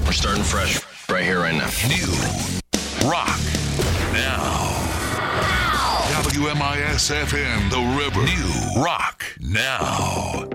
We're starting fresh right here, right now. New rock now. WMIS FM, The River. New rock now.